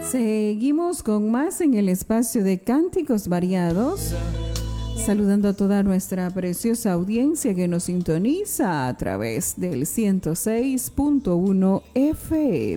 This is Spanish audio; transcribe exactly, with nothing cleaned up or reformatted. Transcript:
Seguimos con más en el espacio de Cánticos Variados, saludando a toda nuestra preciosa audiencia que nos sintoniza a través del ciento seis punto uno F